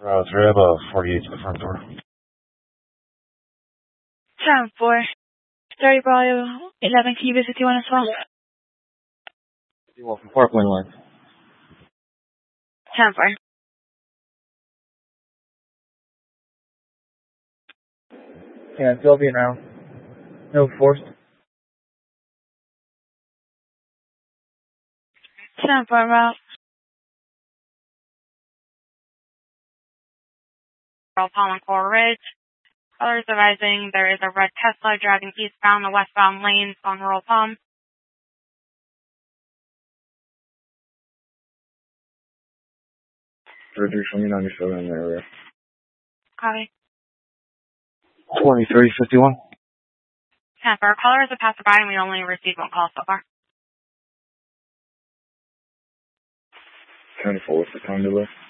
3 have a 48 to the front door. 10-4. 30 Bravo 11, can you visit 51 as well? You want from Parkland line. 10-4. Yeah, still being around. No force. 10-4 route. Royal Palm and Coral Ridge. Others advising there is a red Tesla driving eastbound the westbound lanes on Royal Palm. Surgery 29 in the area. Copy. 2351. 10-4. Caller is a passerby and we only received one call so far. 10-4, what's the time delay?